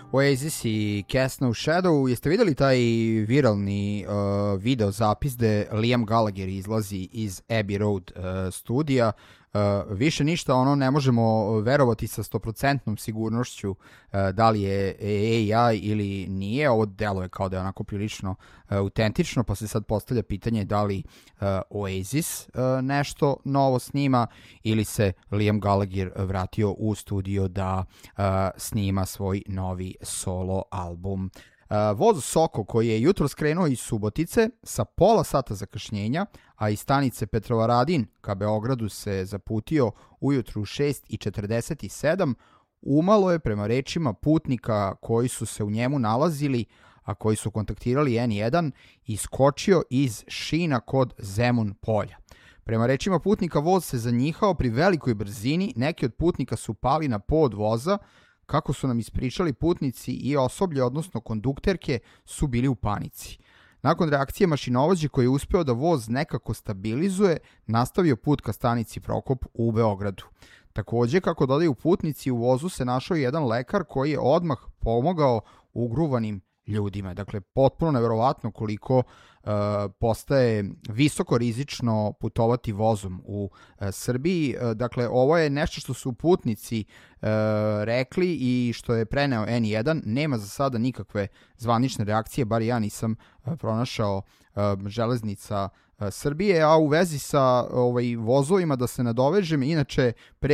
Oasis i Cast No Shadow. Jeste vidjeli taj viralni video zapis gde Liam Gallagher izlazi iz Abbey Road studija? Više ništa, ne možemo verovati sa 100% sigurnošću da li je AI ili nije. Ovo deluje kao da je onako prilično autentično, pa se sad postavlja pitanje da li Oasis nešto novo snima ili se Liam Gallagher vratio u studio da snima svoj novi solo album. Voz Soko, koji je jutro skrenuo iz Subotice sa pola sata zakašnjenja, a iz stanice Petrovaradin ka Beogradu se zaputio ujutru u 6:47, umalo je, prema rečima putnika koji su se u njemu nalazili, a koji su kontaktirali N1, iskočio iz šina kod Zemun polja. Prema rečima putnika, voz se zanjihao pri velikoj brzini, neki od putnika su pali na pod voza. Kako su nam ispričali, putnici i osoblje, odnosno kondukterke, su bili u panici. Nakon reakcije mašinovođe koji je uspeo da voz nekako stabilizuje, nastavio put ka stanici Prokop u Beogradu. Takođe, kako dodaju putnici, u vozu se našao jedan lekar koji je odmah pomogao ugruvanim ljudima. Dakle, potpuno neverovatno koliko postaje visoko rizično putovati vozom u Srbiji. Dakle, ovo je nešto što su putnici rekli i što je preneo N1. Nema za sada nikakve zvanične reakcije, bar ja nisam pronašao Železnica Srbije, a u vezi sa vozovima da se nadovežem, inače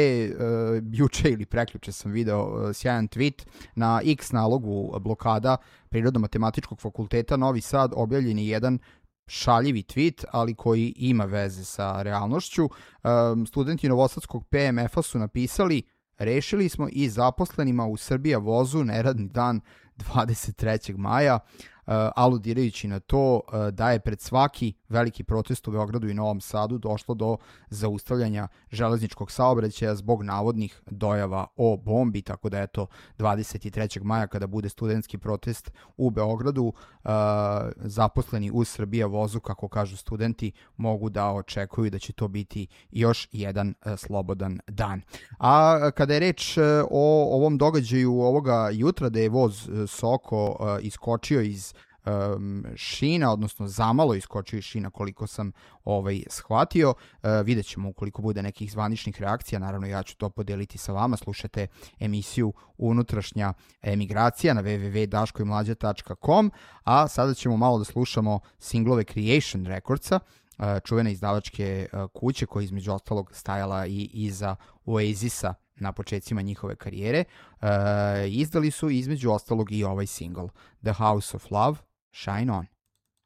juče ili prekjuče sam video sjajan tweet na X nalogu blokada Prirodno-matematičkog fakulteta Novi Sad, objavljen je jedan šaljivi tweet, ali koji ima veze sa realnošću. Studenti Novosadskog PMF-a su napisali: rešili smo i zaposlenima u Srbija vozu neradni dan 23. maja, aludirajući na to da je pred svaki veliki protest u Beogradu i Novom Sadu došlo do zaustavljanja železničkog saobraćaja zbog navodnih dojava o bombi, tako da 23. maja kada bude studentski protest u Beogradu, zaposleni u Srbija vozu, kako kažu studenti, mogu da očekuju da će to biti još jedan slobodan dan. A kada je reč o ovom događaju ovoga jutra, da je voz Soko iskočio iz šina, odnosno zamalo iskočio iz šina, koliko sam shvatio. Vidjet ćemo ukoliko bude nekih zvaničnih reakcija, naravno ja ću to podeliti sa vama. Slušate emisiju Unutrašnja emigracija na www.daškoimlađa.com, a sada ćemo malo da slušamo singlove Creation Recordsa, čuvene izdavačke kuće koja između ostalog stajala i iza Oasisa na početcima njihove karijere. Izdali su između ostalog i ovaj single, The House of Love, Shine On.